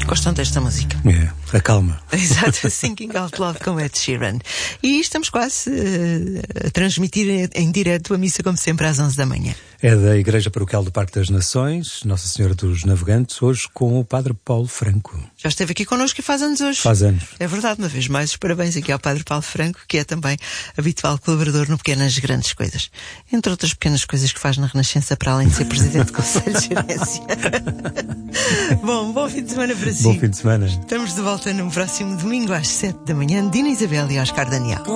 Gostam desta música? Acalma. Exato, Thinking Out Loud com Ed Sheeran. E estamos quase a transmitir em direto a missa, como sempre, às 11 da manhã. É da Igreja Paroquial do Parque das Nações, Nossa Senhora dos Navegantes, hoje com o Padre Paulo Franco. Já esteve aqui connosco e faz anos hoje. Faz anos. É verdade, uma vez mais, os parabéns aqui ao Padre Paulo Franco, que é também habitual colaborador no Pequenas Grandes Coisas. Entre outras pequenas coisas que faz na Renascença, para além de ser Presidente do Conselho de Gerência. Bom fim de semana para si. Bom fim de semana. Estamos de volta no próximo domingo às 7 da manhã. Dina Isabel e Oscar Daniel.